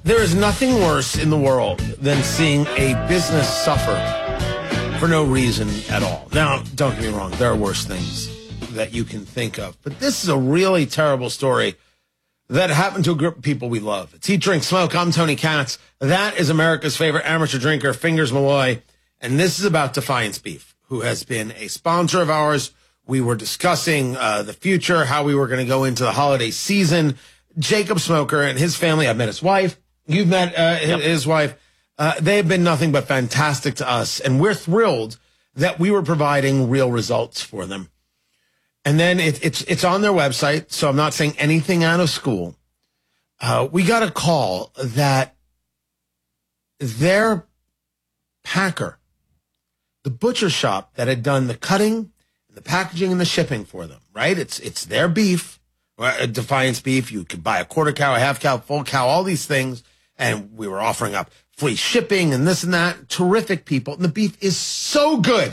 There is nothing worse in the world than seeing a business suffer for no reason at all. Now, don't get me wrong, there are worse things that you can think of. But this is a really terrible story that happened to a group of people we love. It's Eat, Drink, Smoke. I'm Tony Katz. That is America's favorite amateur drinker, Fingers Malloy. And this is about Defiance Beef, who has been a sponsor of ours. We were discussing the future, how we were going to go into the holiday season. Jacob Smoker and his family, I've met his wife. You've met his wife. They have been nothing but fantastic to us. And we're thrilled that we were providing real results for them. And then it's on their website, so I'm not saying anything out of school. We got a call that their packer, the butcher shop that had done the cutting, the packaging, and the shipping for them, right? It's their beef, Defiance Beef. You could buy a quarter cow, a half cow, full cow, all these things. And we were offering up free shipping and this and that. Terrific people. And the beef is so good.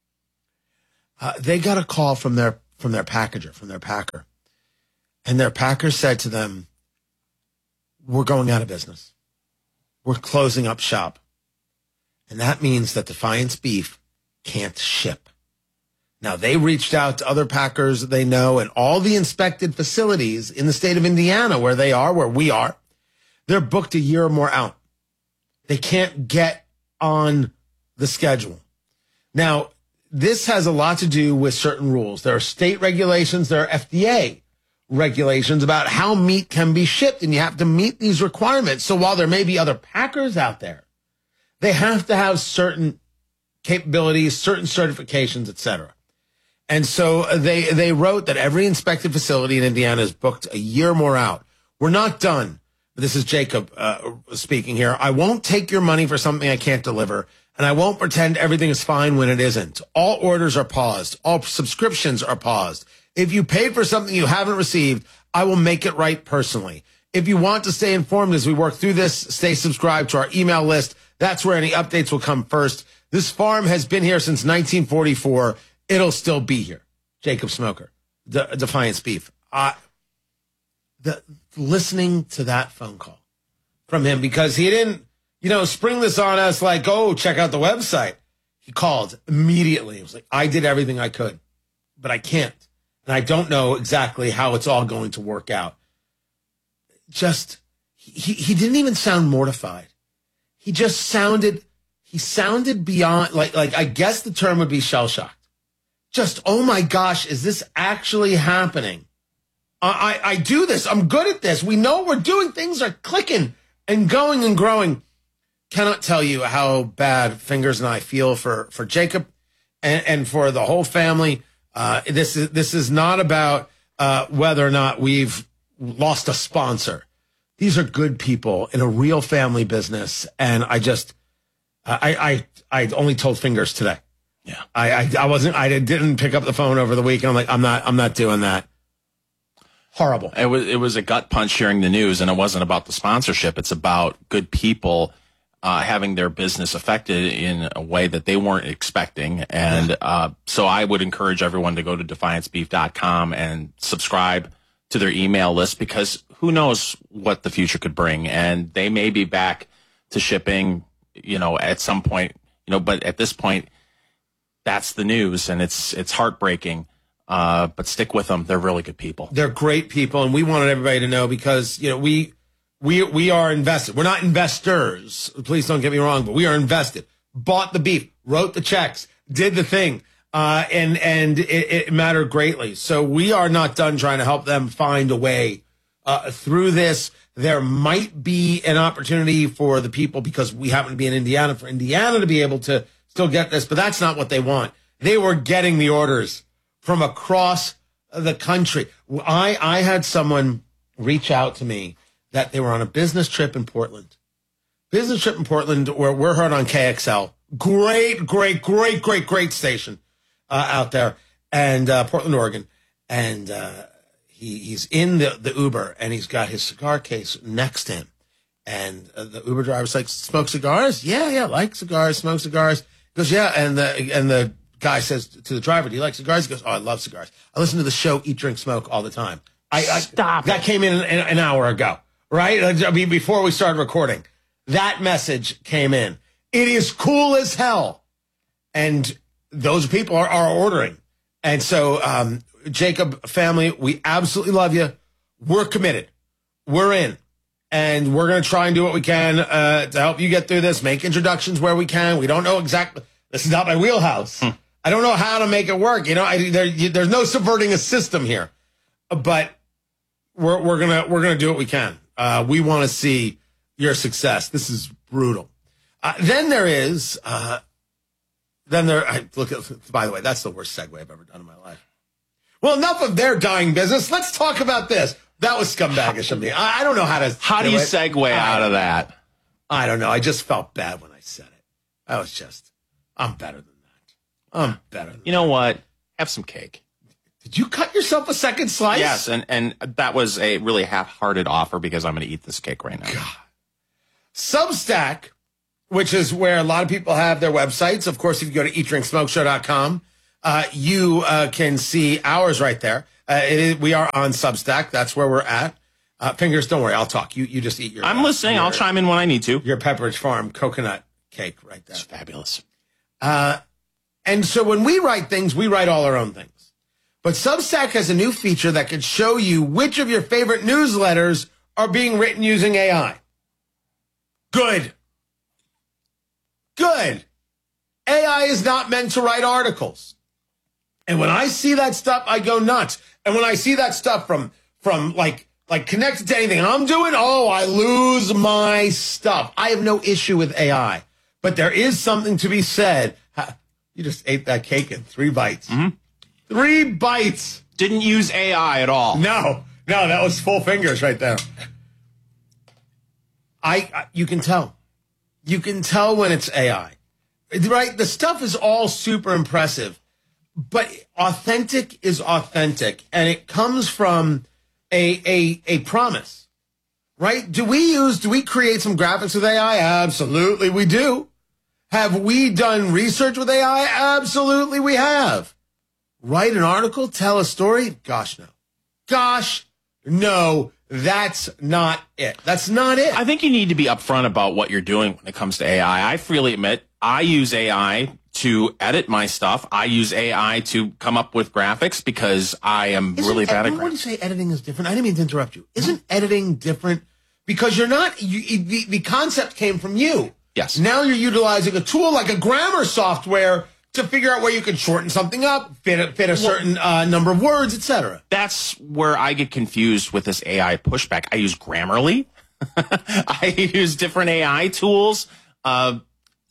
They got a call from their packager, from their packer. And their packer said to them, we're going out of business. We're closing up shop. And that means that Defiance Beef can't ship. Now, they reached out to other packers they know and all the inspected facilities in the state of Indiana where they are, where we are. They're booked a year or more out. They can't get on the schedule. Now, this has a lot to do with certain rules. There are state regulations. There are FDA regulations about how meat can be shipped, and you have to meet these requirements. So while there may be other packers out there, they have to have certain capabilities, certain certifications, etc. And so they wrote that every inspected facility in Indiana is booked a year or more out. We're not done. This is Jacob speaking here. I won't take your money for something I can't deliver, and I won't pretend everything is fine when it isn't. All orders are paused. All subscriptions are paused. If you paid for something you haven't received, I will make it right personally. If you want to stay informed as we work through this, stay subscribed to our email list. That's where any updates will come first. This farm has been here since 1944. It'll still be here. Jacob Smoker, Defiance Beef. Listening to that phone call from him, because he didn't, spring this on us like, oh, check out the website. He called immediately. It was like, I did everything I could, but I can't. And I don't know exactly how it's all going to work out. Just, he didn't even sound mortified. He sounded beyond, like I guess the term would be shell-shocked. Just, oh my gosh, is this actually happening? I do this. I'm good at this. We know we're doing. Things are clicking and going and growing. Cannot tell you how bad Fingers and I feel for Jacob and for the whole family. This is not about whether or not we've lost a sponsor. These are good people in a real family business. And I only told Fingers today. Yeah. I didn't pick up the phone over the weekend. I'm like, I'm not doing that. Horrible. It was a gut punch hearing the news, and it wasn't about the sponsorship. It's about good people having their business affected in a way that they weren't expecting. And so I would encourage everyone to go to defiancebeef.com and subscribe to their email list, because who knows what the future could bring. And they may be back to shipping, at some point, but at this point, that's the news, and it's heartbreaking. But stick with them. They're really good people. They're great people, and we wanted everybody to know, because we are invested. We're not investors. Please don't get me wrong, but we are invested. Bought the beef, wrote the checks, did the thing, and it mattered greatly. So we are not done trying to help them find a way through this. There might be an opportunity for the people, because we happen to be in Indiana, for Indiana to be able to still get this, but that's not what they want. They were getting the orders from across the country. I had someone reach out to me that they were on a business trip in Portland. Where we're heard on KXL. Great station out there. And Portland, Oregon. And he's in the Uber, and he's got his cigar case next to him. And the Uber driver's like, smoke cigars? Yeah, like cigars, smoke cigars. He goes, yeah, and the guy says to the driver, do you like cigars? He goes, oh, I love cigars. I listen to the show Eat, Drink, Smoke all the time. Stop. That came in an hour ago, right? I mean, before we started recording, that message came in. It is cool as hell. And those people are ordering. And so, Jacob family, we absolutely love you. We're committed. We're in. And we're going to try and do what we can to help you get through this, make introductions where we can. We don't know exactly. This is not my wheelhouse. I don't know how to make it work. There's no subverting a system here. But we're gonna do what we can. We want to see your success. This is brutal. Then there is look at, by the way, that's the worst segue I've ever done in my life. Well, enough of their dying business. Let's talk about this. That was scumbagish of me. I don't know how to. How do you segue out of that? I don't know. I just felt bad when I said it. I'm better than that. I'm better than You know what? Have some cake. Did you cut yourself a second slice? Yes, and that was a really half-hearted offer because I'm going to eat this cake right now. God. Substack, which is where a lot of people have their websites. Of course, if you go to eatdrinksmokeshow.com, you can see ours right there. We are on Substack. That's where we're at. Fingers, don't worry. I'll talk. You just eat your... I'm listening. I'll chime in when I need to. Your Pepperidge Farm coconut cake right there. It's fabulous. And so when we write things, we write all our own things. But Substack has a new feature that can show you which of your favorite newsletters are being written using AI. Good. AI is not meant to write articles. And when I see that stuff, I go nuts. And when I see that stuff from like connected to anything I'm doing, I lose my stuff. I have no issue with AI. But there is something to be said. You just ate that cake in 3 bites. Mm-hmm. 3 bites. Didn't use AI at all. No, that was full fingers right there. You can tell. You can tell when it's AI. Right? The stuff is all super impressive, but authentic is authentic, and it comes from a promise. Right? Do we create some graphics with AI? Absolutely we do. Have we done research with AI? Absolutely we have. Write an article, tell a story? Gosh, no, that's not it. That's not it. I think you need to be upfront about what you're doing when it comes to AI. I freely admit I use AI to edit my stuff. I use AI to come up with graphics because I am really bad at graphics. When you say editing is different, I didn't mean to interrupt you. Isn't editing different? Because the concept came from you. Yes. Now you're utilizing a tool like a grammar software to figure out where you can shorten something up, fit a certain number of words, etc. That's where I get confused with this AI pushback. I use Grammarly. I use different AI tools. But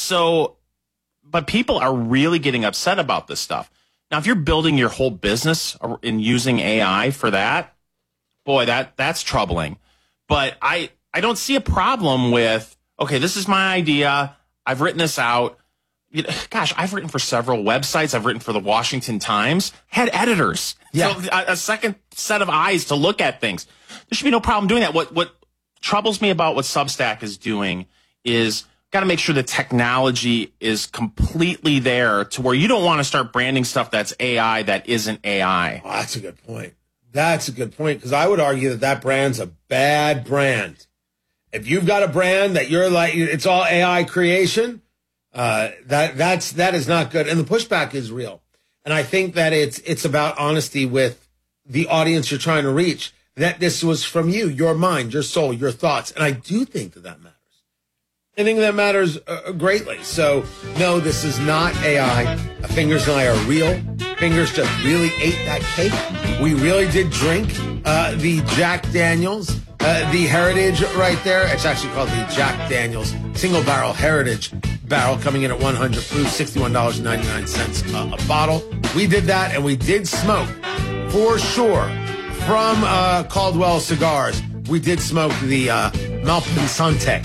people are really getting upset about this stuff. Now, if you're building your whole business in using AI for that, boy, that's troubling. But I don't see a problem with, okay, this is my idea. I've written this out. Gosh, I've written for several websites. I've written for the Washington Times, had editors. Yeah. So a second set of eyes to look at things. There should be no problem doing that. What troubles me about what Substack is doing is got to make sure the technology is completely there to where you don't want to start branding stuff that's AI that isn't AI. Oh, that's a good point. That's a good point, because I would argue that brand's a bad brand. If you've got a brand that you're like, it's all AI creation, that is not good. And the pushback is real. And I think that it's about honesty with the audience you're trying to reach, that this was from you, your mind, your soul, your thoughts. And I do think that matters. I think that matters greatly. So, no, this is not AI. Fingers and I are real. Fingers just really ate that cake. We really did drink the Jack Daniels, the Heritage right there. It's actually called the Jack Daniels Single Barrel Heritage Barrel, coming in at 100 proof, $61.99 a bottle. We did that, and we did smoke, for sure, from Caldwell Cigars. We did smoke the Malpensante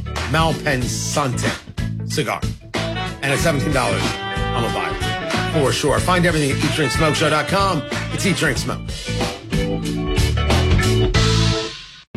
cigar. And at $17, I'm a buyer. For sure. Find everything at eatdrinksmokeshow.com. It's Eat, Drink, Smoke.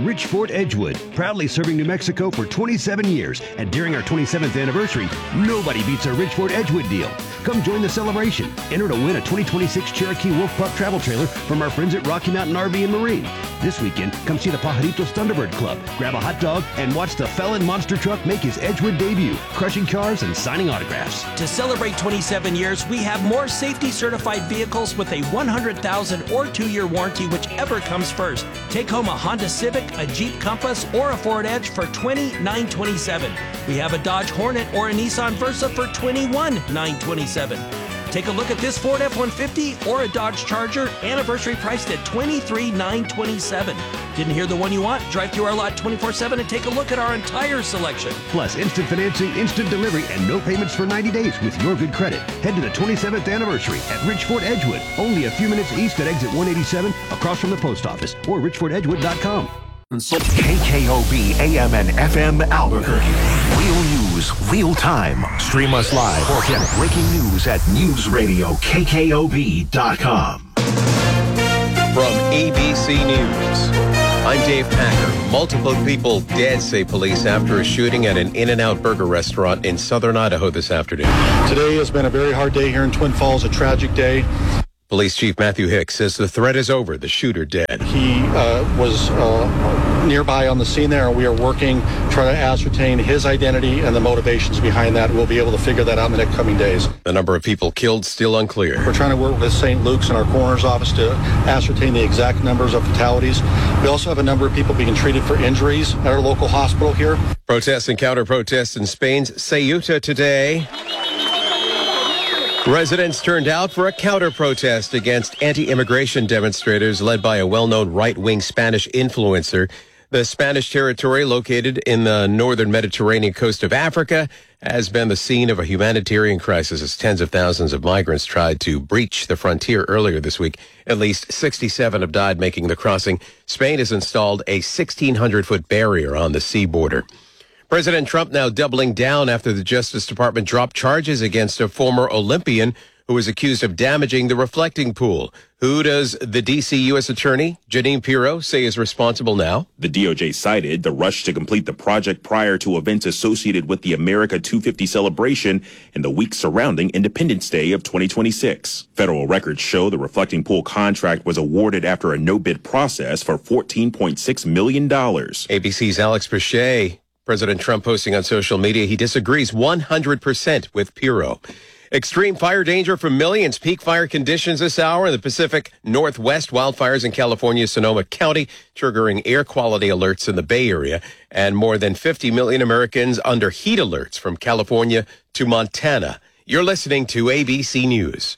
Ridgeford Edgewood, proudly serving New Mexico for 27 years. And during our 27th anniversary, nobody beats our Ridgeford Edgewood deal. Come join the celebration. Enter to win a 2026 Cherokee Wolf Pup travel trailer from our friends at Rocky Mountain RV and Marine. This weekend, come see the Pajaritos Thunderbird Club, grab a hot dog, and watch the Felon Monster Truck make his Edgewood debut, crushing cars and signing autographs. To celebrate 27 years, we have more safety-certified vehicles with a 100,000 or 2-year warranty, whichever comes first. Take home a Honda Civic, a Jeep Compass, or a Ford Edge for $20,927. We have a Dodge Hornet or a Nissan Versa for $21,927. Take a look at this Ford F-150 or a Dodge Charger, anniversary priced at $23,927. Didn't hear the one you want? Drive through our lot 24/7 and take a look at our entire selection. Plus, instant financing, instant delivery, and no payments for 90 days with your good credit. Head to the 27th anniversary at Ridgeford Edgewood, only a few minutes east at exit 187, across from the post office, or ridgefordedgewood.com. KKOB AM and FM Albuquerque. Real news, real time. Stream us live or get breaking news at newsradiokkob.com. From ABC News, I'm Dave Packer. Multiple people dead, say police, after a shooting at an In-N-Out Burger restaurant in southern Idaho this afternoon. Today has been a very hard day here in Twin Falls, a tragic day. Police Chief Matthew Hicks says the threat is over, the shooter dead. He was nearby on the scene there, and we are working, trying to ascertain his identity and the motivations behind that. We'll be able to figure that out in the next coming days. The number of people killed still unclear. We're trying to work with St. Luke's and our coroner's office to ascertain the exact numbers of fatalities. We also have a number of people being treated for injuries at our local hospital here. Protests and counter-protests in Spain's Ceuta today. Residents turned out for a counter-protest against anti-immigration demonstrators led by a well-known right-wing Spanish influencer. The Spanish territory, located in the northern Mediterranean coast of Africa, has been the scene of a humanitarian crisis as tens of thousands of migrants tried to breach the frontier earlier this week. At least 67 have died making the crossing. Spain has installed a 1,600-foot barrier on the sea border. President Trump now doubling down after the Justice Department dropped charges against a former Olympian who was accused of damaging the reflecting pool. Who does the D.C. U.S. Attorney, Jeanine Pirro, say is responsible now? The DOJ cited the rush to complete the project prior to events associated with the America 250 celebration in the week surrounding Independence Day of 2026. Federal records show the reflecting pool contract was awarded after a no-bid process for $14.6 million. ABC's Alex Bechet. President Trump posting on social media he disagrees 100% with Pirro. Extreme fire danger for millions. Peak fire conditions this hour in the Pacific Northwest. Wildfires in California's Sonoma County, triggering air quality alerts in the Bay Area. And more than 50 million Americans under heat alerts from California to Montana. You're listening to ABC News.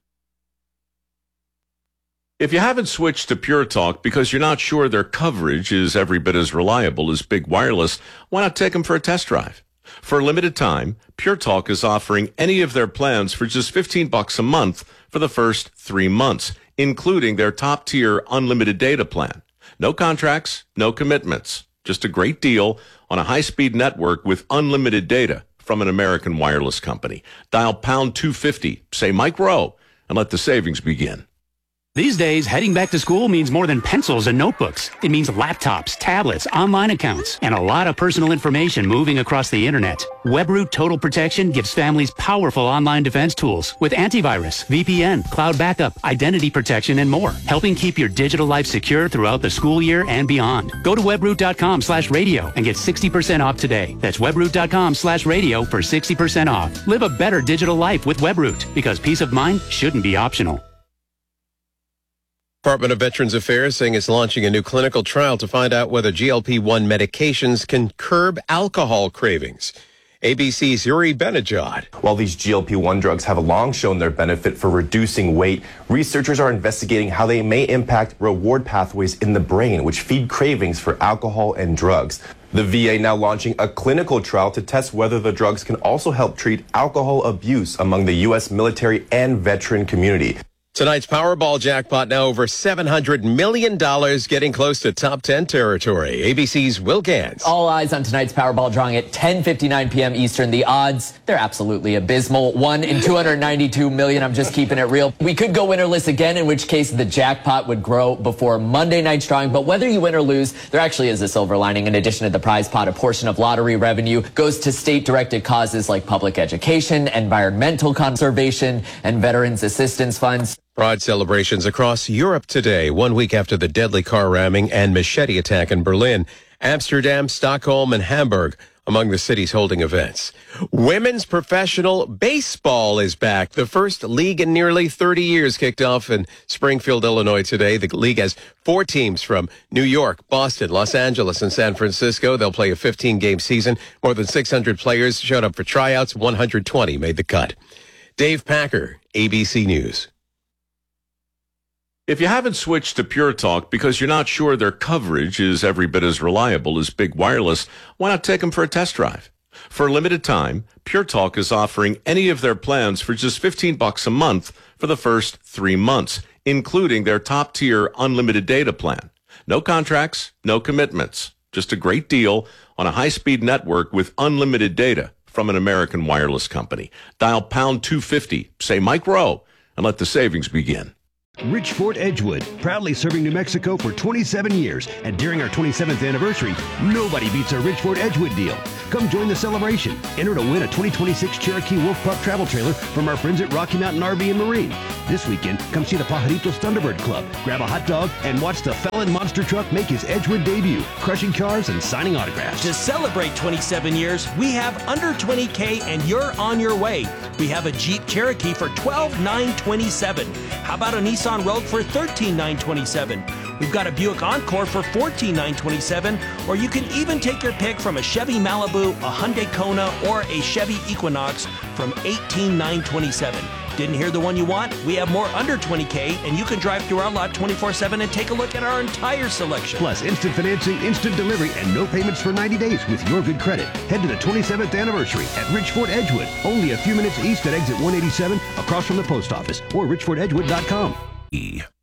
If you haven't switched to Pure Talk because you're not sure their coverage is every bit as reliable as Big Wireless, why not take them for a test drive? For a limited time, Pure Talk is offering any of their plans for just $15 a month for the first 3 months, including their top-tier unlimited data plan. No contracts, no commitments. Just a great deal on a high-speed network with unlimited data from an American wireless company. Dial pound 250, say Mike Rowe, and let the savings begin. These days, heading back to school means more than pencils and notebooks. It means laptops, tablets, online accounts, and a lot of personal information moving across the internet. WebRoot Total Protection gives families powerful online defense tools with antivirus, VPN, cloud backup, identity protection, and more, helping keep your digital life secure throughout the school year and beyond. Go to webroot.com/radio and get 60% off today. That's webroot.com/radio for 60% off. Live a better digital life with WebRoot, because peace of mind shouldn't be optional. Department of Veterans Affairs saying it's launching a new clinical trial to find out whether GLP-1 medications can curb alcohol cravings. ABC's Yuri Benajad. While these GLP-1 drugs have long shown their benefit for reducing weight, researchers are investigating how they may impact reward pathways in the brain, which feed cravings for alcohol and drugs. The VA now launching a clinical trial to test whether the drugs can also help treat alcohol abuse among the U.S. military and veteran community. Tonight's Powerball jackpot now over $700 million, getting close to top 10 territory. ABC's Will Gans. All eyes on tonight's Powerball drawing at 10:59 p.m. Eastern. The odds, they're absolutely abysmal. 1 in 292 million. I'm just keeping it real. We could go winnerless again, in which case the jackpot would grow before Monday night's drawing. But whether you win or lose, there actually is a silver lining. In addition to the prize pot, a portion of lottery revenue goes to state-directed causes like public education, environmental conservation, and veterans assistance funds. Pride celebrations across Europe today, 1 week after the deadly car ramming and machete attack in Berlin. Amsterdam, Stockholm, and Hamburg among the cities holding events. Women's professional baseball is back. The first league in nearly 30 years kicked off in Springfield, Illinois today. The league has 4 teams from New York, Boston, Los Angeles, and San Francisco. They'll play a 15-game season. More than 600 players showed up for tryouts. 120 made the cut. Dave Packer, ABC News. If you haven't switched to Pure Talk because you're not sure their coverage is every bit as reliable as Big Wireless, why not take them for a test drive? For a limited time, Pure Talk is offering any of their plans for just $15 a month for the first 3 months, including their top-tier unlimited data plan. No contracts, no commitments, just a great deal on a high-speed network with unlimited data from an American wireless company. Dial pound 250, say Mike Rowe, and let the savings begin. Richford Edgewood, proudly serving New Mexico for 27 years. And during our 27th anniversary, nobody beats our Richford Edgewood deal. Come join the celebration. Enter to win a 2026 Cherokee Wolf Pup travel trailer from our friends at Rocky Mountain RV and Marine. This weekend, come see the Pajaritos Thunderbird Club, grab a hot dog, and watch the Felon Monster Truck make his Edgewood debut, crushing cars and signing autographs. To celebrate 27 years, we have under 20K and you're on your way. We have a Jeep Cherokee for $12,927. How about a Nissan Rogue for $13,927? We've got a Buick Encore for $14,927, or you can even take your pick from a Chevy Malibu, a Hyundai Kona, or a Chevy Equinox from $18,927. Didn't hear the one you want? We have more under 20K, and you can drive through our lot 24/7 and take a look at our entire selection. Plus, instant financing, instant delivery, and no payments for 90 days with your good credit. Head to the 27th anniversary at Richford Edgewood, only a few minutes east at exit 187, across from the post office, or richfordedgewood.com.